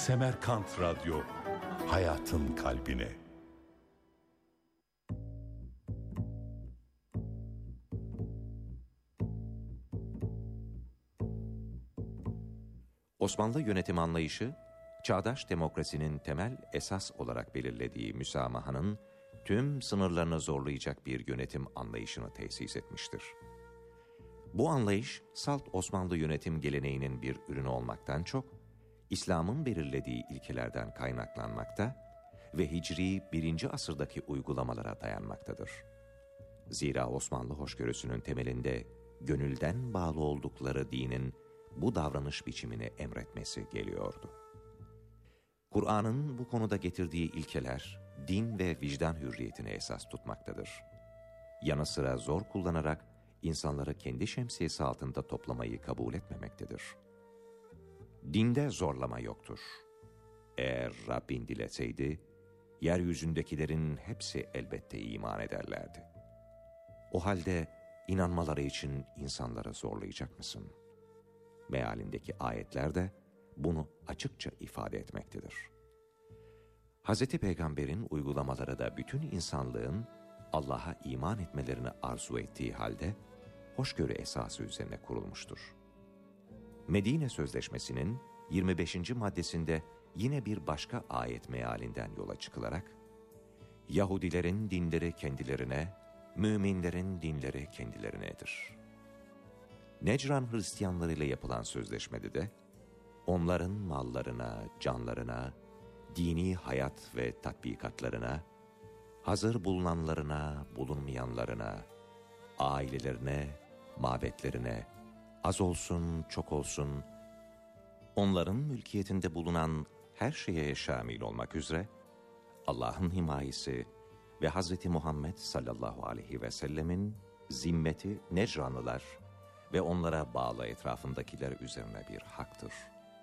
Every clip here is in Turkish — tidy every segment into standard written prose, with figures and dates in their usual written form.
Semerkant Radyo, hayatın kalbine. Osmanlı yönetim anlayışı, çağdaş demokrasinin temel esas olarak belirlediği müsamahanın tüm sınırlarını zorlayacak bir yönetim anlayışını tesis etmiştir. Bu anlayış, salt Osmanlı yönetim geleneğinin bir ürünü olmaktan çok, İslam'ın belirlediği ilkelerden kaynaklanmakta ve Hicri 1. asırdaki uygulamalara dayanmaktadır. Zira Osmanlı hoşgörüsünün temelinde gönülden bağlı oldukları dinin bu davranış biçimini emretmesi geliyordu. Kur'an'ın bu konuda getirdiği ilkeler, din ve vicdan hürriyetine esas tutmaktadır. Yanı sıra zor kullanarak insanları kendi şemsiyesi altında toplamayı kabul etmemektedir. Dinde zorlama yoktur. Eğer Rabbin dileseydi, yeryüzündekilerin hepsi elbette iman ederlerdi. O halde inanmaları için insanları zorlayacak mısın? Mealindeki ayetler de bunu açıkça ifade etmektedir. Hz. Peygamber'in uygulamaları da bütün insanlığın Allah'a iman etmelerini arzu ettiği halde hoşgörü esası üzerine kurulmuştur. Medine Sözleşmesi'nin 25. maddesinde yine bir başka ayet mealinden yola çıkılarak, Yahudilerin dinleri kendilerine, müminlerin dinleri kendilerinedir. Necran Hristiyanlarıyla yapılan sözleşmede de, onların mallarına, canlarına, dini hayat ve tatbikatlarına, hazır bulunanlarına, bulunmayanlarına, ailelerine, mabetlerine, az olsun, çok olsun, onların mülkiyetinde bulunan her şeye şamil olmak üzere, Allah'ın himayesi ve Hz. Muhammed sallallahu aleyhi ve sellemin zimmeti Necranlılar ve onlara bağlı etrafındakiler üzerine bir haktır.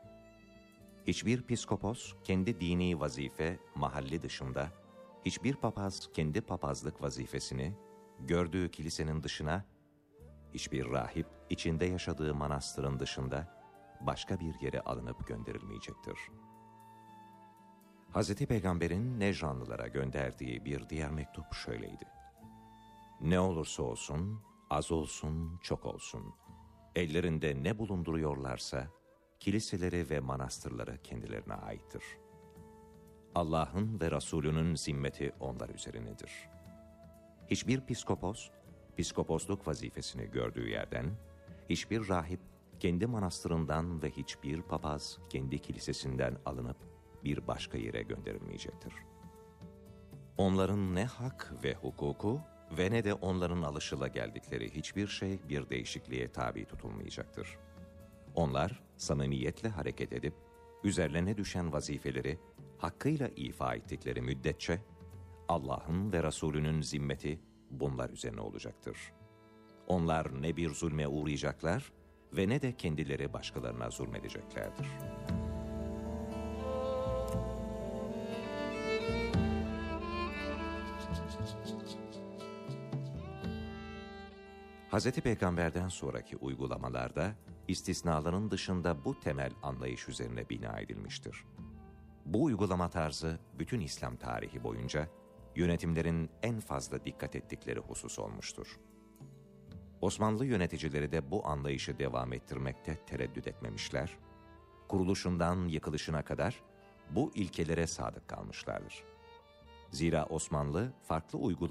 Hiçbir piskopos kendi dini vazife mahalli dışında, hiçbir papaz kendi papazlık vazifesini gördüğü kilisenin dışına, hiçbir rahip içinde yaşadığı manastırın dışında başka bir yere alınıp gönderilmeyecektir. Hz. Peygamber'in Necranlılara gönderdiği bir diğer mektup şöyleydi: Ne olursa olsun, az olsun, çok olsun, ellerinde ne bulunduruyorlarsa, kiliseleri ve manastırları kendilerine aittir. Allah'ın ve Resulünün zimmeti onlar üzerinedir. Hiçbir piskopos, piskoposluk vazifesini gördüğü yerden, hiçbir rahip kendi manastırından ve hiçbir papaz kendi kilisesinden alınıp bir başka yere gönderilmeyecektir. Onların ne hak ve hukuku ve ne de onların alışılageldikleri hiçbir şey bir değişikliğe tabi tutulmayacaktır. Onlar samimiyetle hareket edip, üzerlerine düşen vazifeleri hakkıyla ifa ettikleri müddetçe, Allah'ın ve Resulünün zimmeti bunlar üzerine olacaktır. Onlar ne bir zulme uğrayacaklar ve ne de kendileri başkalarına zulmedeceklerdir. Hz. Peygamber'den sonraki uygulamalarda istisnaların dışında bu temel anlayış üzerine bina edilmiştir. Bu uygulama tarzı bütün İslam tarihi boyunca yönetimlerin en fazla dikkat ettikleri husus olmuştur. Osmanlı yöneticileri de bu anlayışı devam ettirmekte tereddüt etmemişler, kuruluşundan yıkılışına kadar bu ilkelere sadık kalmışlardır. Zira Osmanlı farklı uygulamalar